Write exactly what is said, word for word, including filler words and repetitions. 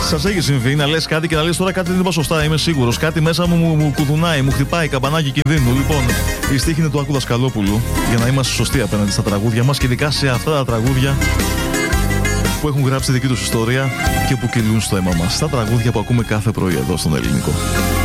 Σας έχει συμβεί να λες κάτι και να λες τώρα κάτι δεν είπα σωστά, είμαι σίγουρος. Κάτι μέσα μου, μου, μου κουδουνάει, μου χτυπάει καμπανάκι κινδύνου. Λοιπόν, η στίχη είναι του Άκου Δασκαλόπουλου για να είμαστε σωστοί απέναντι στα τραγούδια μας και ειδικά σε αυτά τα τραγούδια που έχουν γράψει τη δική τους ιστορία και που κυλούν στο αίμα μας. Στα τραγούδια που ακούμε κάθε πρωί εδώ στον Ελληνικό.